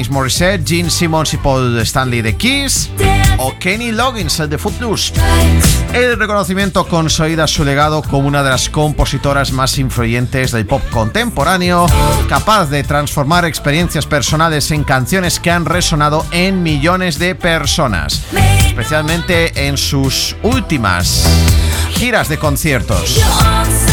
Alanis Morissette, Gene Simmons y Paul Stanley de Kiss, o Kenny Loggins, el de Footloose. El reconocimiento consolida su legado como una de las compositoras más influyentes del pop contemporáneo, capaz de transformar experiencias personales en canciones que han resonado en millones de personas, especialmente en sus últimas giras de conciertos.